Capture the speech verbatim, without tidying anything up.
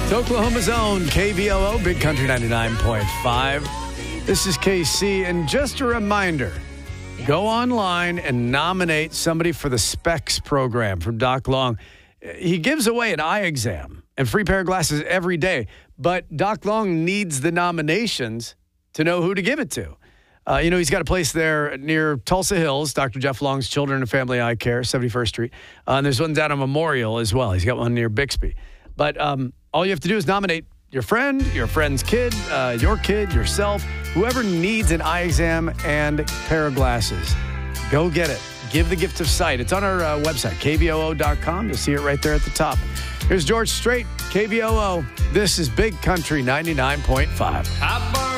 It's Oklahoma's own K V O O, Big Country ninety-nine point five. This is K C, and just a reminder, go online and nominate somebody for the Specs program from Doc Long. He gives away an eye exam and free pair of glasses every day, but Doc Long needs the nominations to know who to give it to. Uh, you know, he's got a place there near Tulsa Hills, Doctor Jeff Long's Children and Family Eye Care, seventy-first Street. Uh, and there's one down on Memorial as well. He's got one near Bixby. But um, all you have to do is nominate your friend, your friend's kid, uh, your kid, yourself, whoever needs an eye exam and pair of glasses. Go get it. Give the gift of sight. It's on our uh, website, K V O O dot com. You'll see it right there at the top. Here's George Strait, K V O O. This is Big Country ninety-nine point five.